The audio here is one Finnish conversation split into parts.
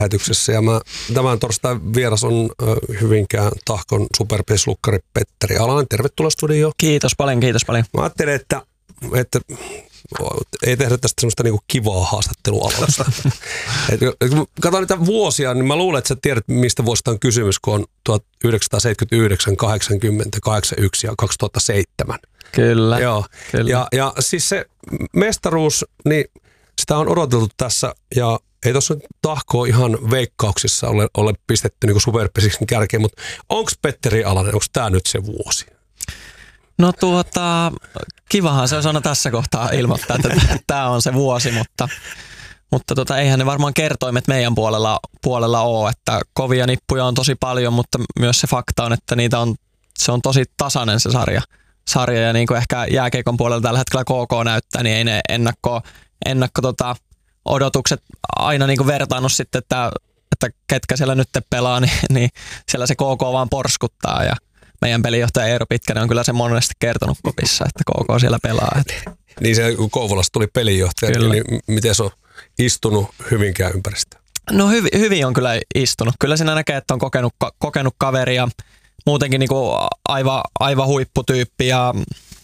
lähetyksessä ja tämän torstain vieras on Hyvinkään Tahkon superpeslukkari Petteri Alanen. Tervetuloa studioon. Kiitos paljon. Mä ajattelin, että ei tehdä tästä semmoista niinku kivaa haastattelualoista. Kun katson niitä vuosia, niin mä luulen, että sä tiedät, mistä vuosista on kysymys, kun on 1979, 80, 81 ja 2007. Kyllä. Joo. Kyllä. Ja siis se mestaruus, niin sitä on odoteltu tässä ja ei tuossa Tahkoa ihan veikkauksissa ole pistetty niin superpesiksen kärkeen, mutta onko Petteri Alanen, onko tämä nyt se vuosi? No kivahan se on aina tässä kohtaa ilmoittaa, että tämä on se vuosi, mutta eihän ne varmaan kertoimet meidän puolella ole, että kovia nippuja on tosi paljon, mutta myös se fakta on, että se on tosi tasainen se sarja ja niin kuin ehkä jääkiekon puolella tällä hetkellä KK näyttää, niin ei ne ennakko odotukset aina niin kuin vertaannut sitten, että ketkä siellä nyt pelaa, niin siellä se KK vaan porskuttaa ja meidän pelijohtaja Eero Pitkänen on kyllä se monesti kertonut kopissa, että KK siellä pelaa. Niin se, kun Kouvolasta tuli pelijohtaja, niin miten se on istunut Hyvinkään ympäristöön? No hyvin on kyllä istunut. Kyllä siinä näkee, että on kokenut kaveri ja muutenkin niin kuin aivan huipputyyppi. Ja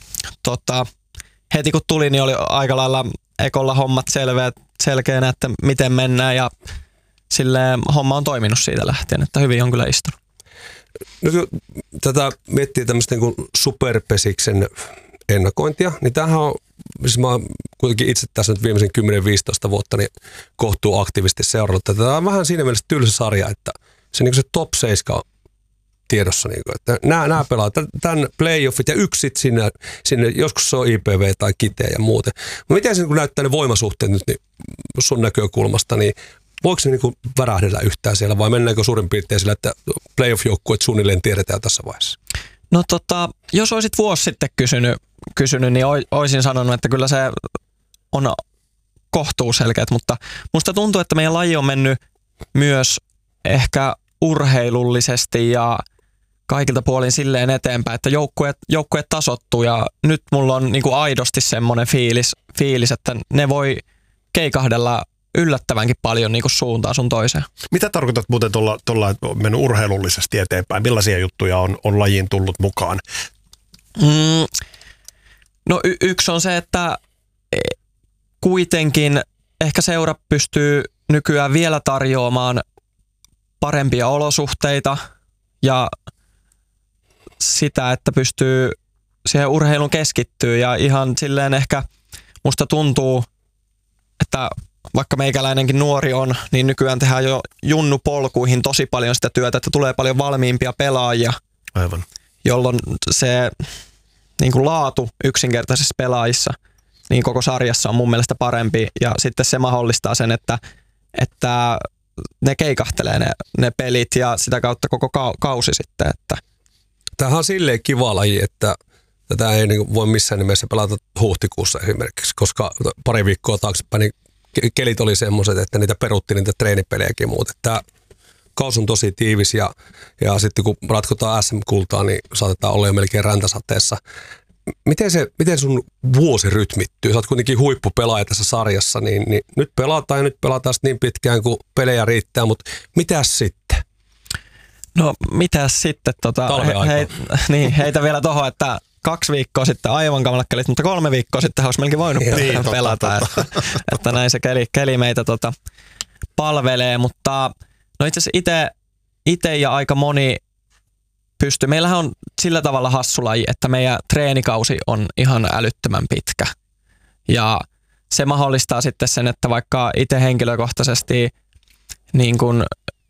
heti kun tuli, niin oli aika lailla ekolla hommat selkeänä, että miten mennään ja silleen homma on toiminut siitä lähtien, että hyvin on kyllä istunut. No kun tätä miettii tämmöistä niin kuin superpesiksen ennakointia, niin tämähän on, siis mä oon kuitenkin itse tässä nyt viimeisen 10-15 vuotta niin kohtuu aktiivisesti seurannut. Tämä on vähän siinä mielessä tylsä sarja, että se, niin kuin se top 7 on tiedossa. Niin kuin, että nämä pelaa tämän playoffit ja yksi sinne, joskus se on IPV tai Kiteä ja muuten. Mutta miten se niin näyttää ne voimasuhteet nyt niin sun näkökulmasta, niin voiko se niin värähdellä yhtään siellä vai mennäänkö suurin piirtein sillä, että playoff-joukkueet suunnilleen tiedetään tässä vaiheessa? No jos olisit vuosi sitten kysynyt niin olisin sanonut, että kyllä se on kohtuu selkeät, mutta musta tuntuu, että meidän laji on mennyt myös ehkä urheilullisesti ja kaikilta puolin silleen eteenpäin, että joukkueet tasottuu ja nyt mulla on niin kuin aidosti semmoinen fiilis, että ne voi keikahdella yllättävänkin paljon niin kuin suuntaan sun toiseen. Mitä tarkoitat muuten tuolla, että on mennyt urheilullisesti eteenpäin? Millaisia juttuja on lajiin tullut mukaan? No yksi on se, että kuitenkin ehkä seura pystyy nykyään vielä tarjoamaan parempia olosuhteita ja sitä, että pystyy siihen urheilun keskittyä ja ihan silleen ehkä musta tuntuu, että vaikka meikäläinenkin nuori on, niin nykyään tehdään jo junnupolkuihin tosi paljon sitä työtä, että tulee paljon valmiimpia pelaajia. Aivan. Jolloin se niin kuin laatu yksinkertaisissa pelaajissa niin koko sarjassa on mun mielestä parempi. Ja sitten se mahdollistaa sen, että ne keikahtelee ne pelit ja sitä kautta koko kausi sitten. Tämähän on silleen kiva laji, että tätä ei niin voi missään nimessä pelata huhtikuussa esimerkiksi, koska pari viikkoa taaksepäin niin kelit oli semmoiset, että niitä perutti niitä treenipelejäkin ja muut. Tämä kaus on tosi tiivis ja sitten kun ratkotaan SM-kultaa, niin saatetaan olla jo melkein räntäsateessa. Miten sun vuosi rytmittyy? Sä oot kuitenkin huippupelaaja tässä sarjassa, niin nyt pelataan niin pitkään kuin pelejä riittää, mutta mitäs sitten? No mitäs sitten? Heitä vielä tohon, että 2 viikkoa sitten aivan kamalat kelit, mutta 3 viikkoa sitten olisi melkein voinut pelata. Että näin se keli meitä palvelee, mutta no itse asiassa itse ja aika moni pystyy. Meillähän on sillä tavalla hassu laji, että meidän treenikausi on ihan älyttömän pitkä. Ja se mahdollistaa sitten sen, että vaikka itse henkilökohtaisesti niin kun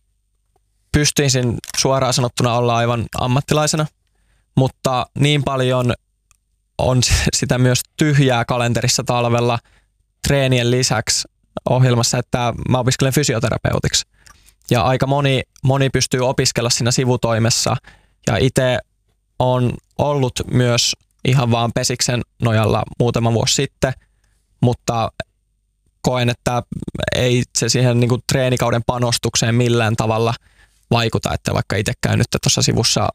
pystyisin suoraan sanottuna olla aivan ammattilaisena, mutta niin paljon on sitä myös tyhjää kalenterissa talvella treenien lisäksi ohjelmassa, että mä opiskelen fysioterapeutiksi. Ja aika moni pystyy opiskella siinä sivutoimessa. Ja itse on ollut myös ihan vaan pesiksen nojalla muutama vuosi sitten, mutta koen, että ei se siihen niin kuin treenikauden panostukseen millään tavalla vaikuta, että vaikka itse käyn nyt tuossa sivussa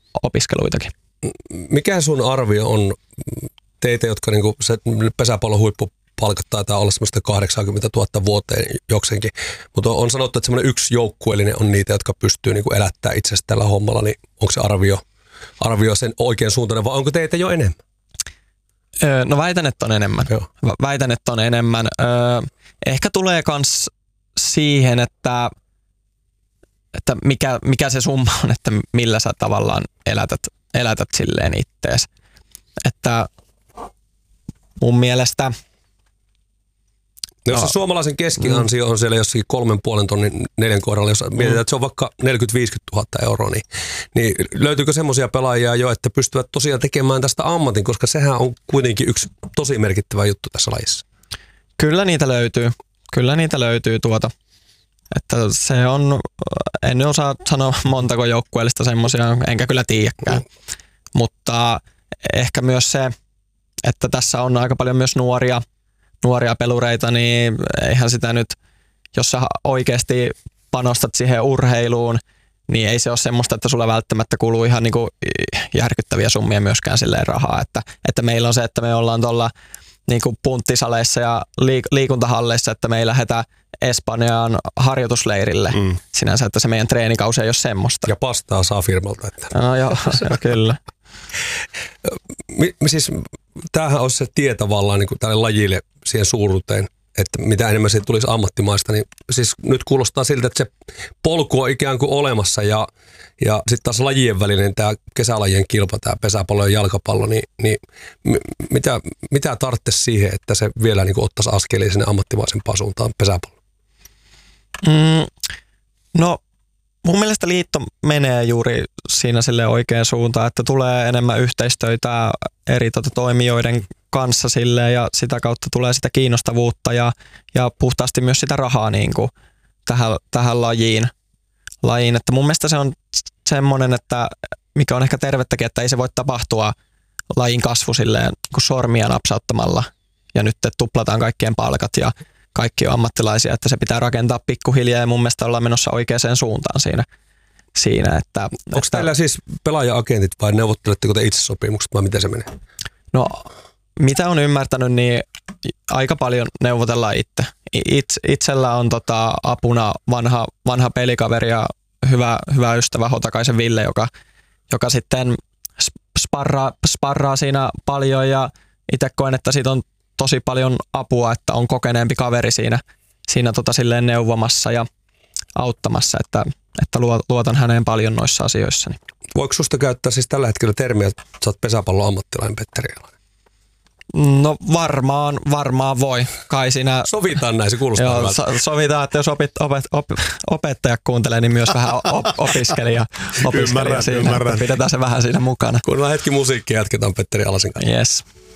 opiskeluitakin. Mikä sun arvio on teitä, jotka niinku se pesäpallon palkat taitaa olla semmoista 80 000 vuoteen jokseenkin. Mutta on sanottu, että semmoinen yksi joukkueellinen on niitä, jotka pystyy niin kuin elättämään itsestään tällä hommalla, niin onko se arvio sen oikein suuntainen vai onko teitä jo enemmän? No väitän, että on enemmän. Joo. Väitän, että on enemmän. Ehkä tulee kans siihen, että mikä se summa on, että millä sä tavallaan elätät silleen ittees. Että mun mielestä... No, jos se suomalaisen keskiansio on siellä jossakin 3,5 tonnin 4 kohdalla, jos mietitään, että se on vaikka 40-50 000 euroa, niin löytyykö semmoisia pelaajia jo, että pystyvät tosiaan tekemään tästä ammatin, koska sehän on kuitenkin yksi tosi merkittävä juttu tässä lajissa. Kyllä niitä löytyy Että se on, en osaa sanoa montako joukkueellista semmoisia, enkä kyllä tiedäkään. Mutta ehkä myös se, että tässä on aika paljon myös nuoria pelureita, niin eihän sitä nyt, jos sä oikeasti panostat siihen urheiluun, niin ei se ole semmoista, että sulla välttämättä kuluu ihan niin kuin järkyttäviä summia myöskään silleen rahaa. Että meillä on se, että me ollaan tuolla niin kuin punttisaleissa ja liikuntahalleissa, että me ei lähdetä Espanjaan harjoitusleirille. Sinänsä, että se meidän treenikausi ei ole semmoista. Ja pastaa saa firmalta. Että. No joo, se on kyllä. Siis tämähän olisi se tie tavallaan niin kuin tälle lajille siihen suuruuteen, että mitä enemmän siitä tulisi ammattimaista, niin siis nyt kuulostaa siltä, että se polku on ikään kuin olemassa ja sitten taas lajien välinen tämä kesälajien kilpa, tämä pesäpallo ja jalkapallo, niin mitä tarvitsisi siihen, että se vielä niin kuin ottaisi askelia sinne ammattimaisempaan suuntaan pesäpallo? No mun mielestä liitto menee juuri siinä sille oikeaan suuntaan, että tulee enemmän yhteistöitä eri toimijoiden kanssa silleen, ja sitä kautta tulee sitä kiinnostavuutta ja puhtaasti myös sitä rahaa niin kuin tähän lajiin. Että mun mielestä se on semmoinen, että mikä on ehkä tervettäkin, että ei se voi tapahtua lajin kasvu silleen kuin sormia napsauttamalla ja nyt tuplataan kaikkien palkat ja kaikki on ammattilaisia, että se pitää rakentaa pikkuhiljaa ja mun mielestä ollaan menossa oikeaan suuntaan siinä että... Onko teillä siis pelaaja-agentit vai neuvotteletteko te itse sopimukset vai miten se menee? No mitä on ymmärtänyt, niin aika paljon neuvotellaan itse. Itsellä on apuna vanha pelikaveri ja hyvä ystävä Hotakaisen Ville, joka sitten sparraa siinä paljon ja itse koen, että siitä on tosi paljon apua, että on kokeneempi kaveri siinä silleen neuvomassa ja auttamassa, että luotan häneen paljon noissa asioissa. Voiko susta käyttää siis tällä hetkellä termiä, että sä oot pesäpallon ammattilainen Petteri Jalonen? No varmaan voi. Kai siinä... Sovitaan näin, se kuulostaa hyvältä. Sovitaan, että jos opettaja kuuntelee, niin myös vähän opiskelija siinä. Pidetään se vähän siinä mukana. Kuunnellaan hetki musiikkia, jatketaan Petteri Jalosen kanssa. Yes.